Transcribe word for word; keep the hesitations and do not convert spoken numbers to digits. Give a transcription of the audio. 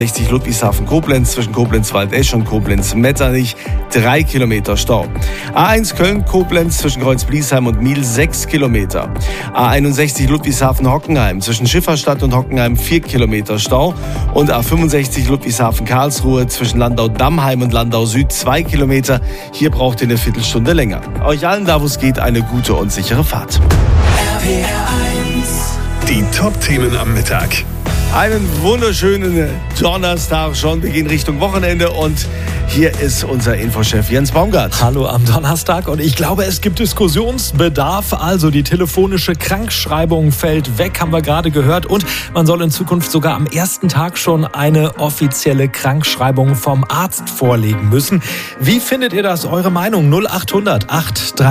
sechzig Ludwigshafen-Koblenz zwischen Koblenz-Waldesch und Koblenz-Metternich drei Kilometer Stau. A eins Köln-Koblenz zwischen Kreuz-Bliesheim und Miel sechs Kilometer. A einundsechzig Ludwigshafen-Hockenheim zwischen Schifferstadt und Hockenheim vier Kilometer Stau. Und A fünfundsechzig Ludwigshafen-Karlsruhe zwischen Landau-Dammheim und Landau-Süd zwei Kilometer. Hier braucht ihr eine Viertelstunde länger. Euch allen da, wo es geht, eine gute und sichere Fahrt. R P R eins. Die Top-Themen am Mittag. Einen wunderschönen Donnerstag schon. Wir gehen Richtung Wochenende und hier ist unser Infochef Jens Baumgart. Hallo am Donnerstag und ich glaube, es gibt Diskussionsbedarf. Also die telefonische Krankschreibung fällt weg, haben wir gerade gehört. Und man soll in Zukunft sogar am ersten Tag schon eine offizielle Krankschreibung vom Arzt vorlegen müssen. Wie findet ihr das? Eure Meinung null acht hundert acht drei